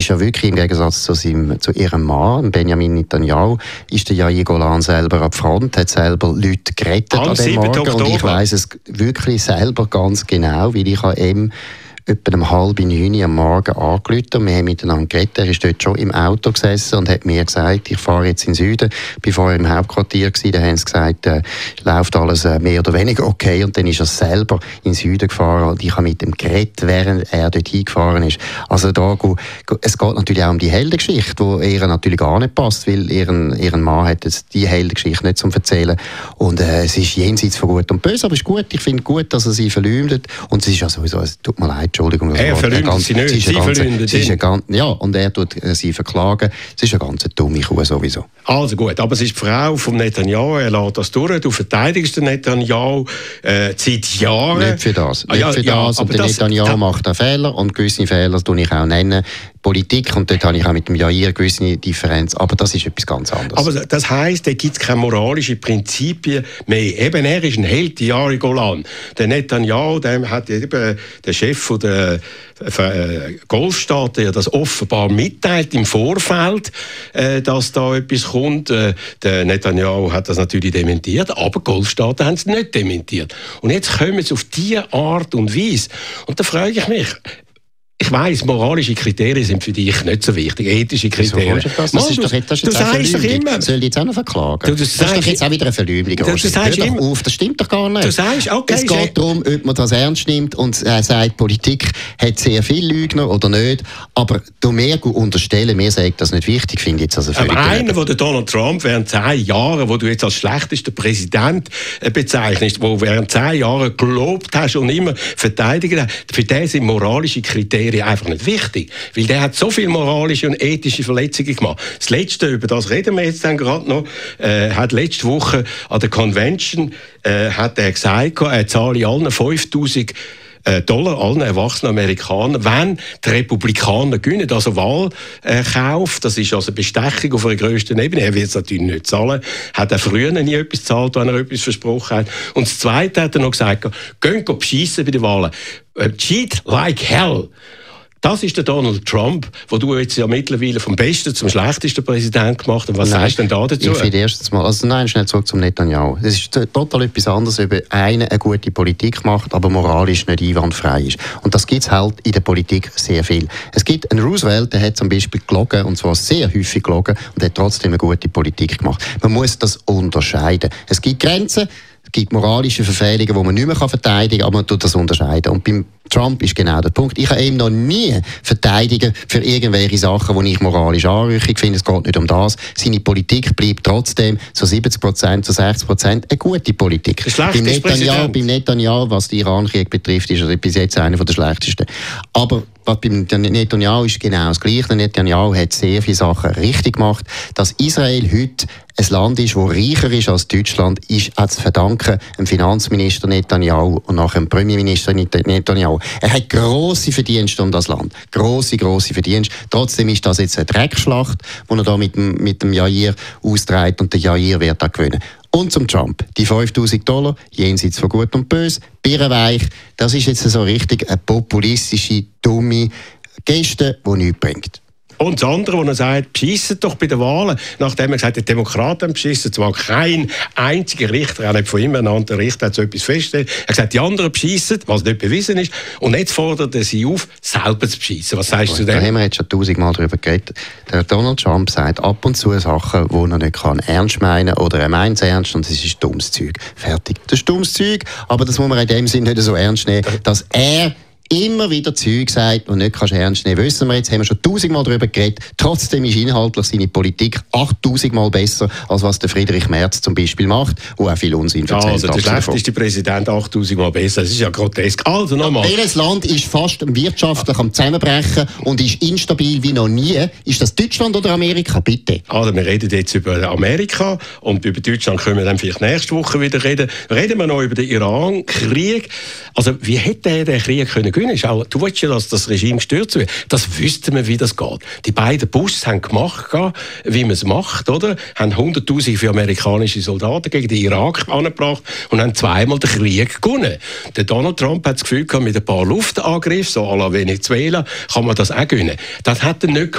ja wirklich im Gegensatz zu ihrem Mann, Benjamin Netanyahu, ist der Yair Golan selber an die Front, hat selber Leute gerettet an dem Morgen. Und ich weiss es wirklich selber ganz genau, weil ich eben etwa um 8:30 am Morgen angerufen. Wir haben miteinander geredet. Er ist dort schon im Auto gesessen und hat mir gesagt, ich fahre jetzt in den Süden. Ich war vorher im Hauptquartier gewesen, da haben sie gesagt, läuft alles mehr oder weniger okay. Und dann ist er selber in den Süden gefahren und ich habe mit ihm geredet, während er dort hingefahren ist. Also es geht natürlich auch um die Heldengeschichte, die ihr natürlich gar nicht passt, weil ihren Mann hat jetzt die Heldengeschichte nicht zum Erzählen. Und es ist jenseits von Gut und Böse, aber es ist gut. Ich finde gut, dass er sie verleumdet. Und es ist ja sowieso, es tut mir leid, Entschuldigung. Er verleumdet sie nicht, sie verleumdet ihn. Ja, und er tut sie verklagen. Es ist eine ganz dumme Kuh sowieso. Also gut, aber es ist die Frau von Netanyahu, er lässt das durch. Du verteidigst den Netanyahu seit Jahren. Nicht für das. Und der Netanyahu macht einen Fehler und gewisse Fehler tue ich auch nennen. Politik, und dort habe ich auch mit dem Jair gewisse Differenz, aber das ist etwas ganz anderes. Aber das heisst, da gibt es keine moralischen Prinzipien mehr. Eben, er ist ein Held, Yair Golan. Der Netanyahu, der hat eben der Chef der Golfstaaten ja das offenbar mitteilt im Vorfeld, dass da etwas kommt. Der Netanyahu hat das natürlich dementiert, aber Golfstaaten haben es nicht dementiert. Und jetzt kommen sie auf diese Art und Weise. Und da frage ich mich, ich weiss, moralische Kriterien sind für dich nicht so wichtig, ethische Kriterien. Das ist doch jetzt eine Verleumdung. Soll ich jetzt auch noch verklagen? Das ist doch jetzt auch wieder eine Verleumdung. Hör doch auf, das stimmt doch gar nicht. Du sagst, okay, es geht darum, ob man das ernst nimmt und er sagt, Politik hat sehr viele Lügner oder nicht, aber du mir unterstellen, mir sagt das nicht wichtig, finde ich jetzt also völlig. Aber einer, der Donald Trump während 10 Jahren, wo du jetzt als schlechtester Präsident bezeichnest, wo während 10 Jahren gelobt hast und immer verteidigt hast, für den sind moralische Kriterien einfach nicht wichtig, weil der hat so viele moralische und ethische Verletzungen gemacht. Das Letzte, über das reden wir jetzt dann gerade noch, hat letzte Woche an der Convention hat er gesagt, er zahle allen $5.000 allen erwachsenen Amerikanern, wenn die Republikaner gewinnen, also Wahlkauf, das ist also Bestechung auf der grössten Ebene. Er wird es natürlich nicht zahlen, hat er früher nie etwas gezahlt, wenn er etwas versprochen hat. Und das Zweite hat er noch gesagt, gehen beschissen bei den Wahlen. Cheat like hell. Das ist der Donald Trump, wo du jetzt ja mittlerweile vom besten zum schlechtesten Präsident gemacht hast. Was sagst du denn da dazu? Ich finde erstens mal, schnell zurück zum Netanyahu. Es ist total etwas anderes, ob einer eine gute Politik macht, aber moralisch nicht einwandfrei ist. Und das gibt es halt in der Politik sehr viel. Es gibt einen Roosevelt, der hat zum Beispiel gelogen, und zwar sehr häufig gelogen, und hat trotzdem eine gute Politik gemacht. Man muss das unterscheiden. Es gibt Grenzen, es gibt moralische Verfehlungen, die man nicht mehr verteidigen kann, aber man tut das unterscheiden. Und beim Trump ist genau der Punkt. Ich habe ihn noch nie verteidigen für irgendwelche Sachen, die ich moralisch anrüchig finde. Es geht nicht um das. Seine Politik bleibt trotzdem zu 70%, zu 60% eine gute Politik. Beim Netanyahu, was den Iran-Krieg betrifft, ist er bis jetzt einer der schlechtesten. Aber beim Netanyahu ist genau das Gleiche. Netanyahu hat sehr viele Sachen richtig gemacht. Dass Israel heute ein Land ist, das reicher ist als Deutschland, ist auch zu verdanken dem Finanzminister Netanyahu und nachher dem Premierminister Netanyahu. Er hat grosse Verdienste um das Land. Grosse Verdienste. Trotzdem ist das jetzt eine Dreckschlacht, die er da mit dem Jair austrägt, und der Jair wird da gewinnen. Und zum Trump. Die $5.000, jenseits von Gut und Böse, birrenweich, das ist jetzt so richtig eine populistische, dumme Geste, die nichts bringt. Und das andere, wo er sagt, beschissen doch bei den Wahlen. Nachdem er gesagt hat, die Demokraten haben beschissen, zwar kein einziger Richter, auch nicht von ihm ernannter Richter, hat so etwas festgestellt. Er hat gesagt, die anderen beschissen, was nicht bewiesen ist. Und jetzt fordert er sie auf, selber zu beschissen. Was sagst du zu dem? Da haben wir jetzt schon 1000-mal darüber geredet. Der Donald Trump sagt ab und zu Sachen, die er nicht ernst meinen kann, oder er meint es ernst, und das ist dummes Zeug. Fertig. Das ist dummes Zeug, aber das muss man in dem Sinne nicht so ernst nehmen, dass er immer wieder Zeug sagt und nicht kannst ernst nehmen. Wissen wir jetzt, haben wir schon 1000-mal darüber geredet. Trotzdem ist inhaltlich seine Politik 8000-mal besser, als was der Friedrich Merz zum Beispiel macht, wo auch viel Unsinn erzählt. Also der schlechteste Präsident 8000-mal besser. Das ist ja grotesk. Also nochmal. Welches Land ist fast wirtschaftlich am Zusammenbrechen und ist instabil wie noch nie? Ist das Deutschland oder Amerika? Bitte. Also wir reden jetzt über Amerika und über Deutschland können wir dann vielleicht nächste Woche wieder reden. Reden wir noch über den Iran-Krieg. Also wie hätte der Krieg können gewinnen? Du willst ja, dass das Regime gestürzt wird. Das wüssten wir, wie das geht. Die beiden Bush haben gemacht, wie man es macht, oder? Haben 100'000 für amerikanische Soldaten gegen den Irak angebracht und haben zweimal den Krieg gewonnen. Der Donald Trump hat das Gefühl gehabt, mit ein paar Luftangriffen, so à la Venezuela, kann man das auch gewinnen. Das hat er nicht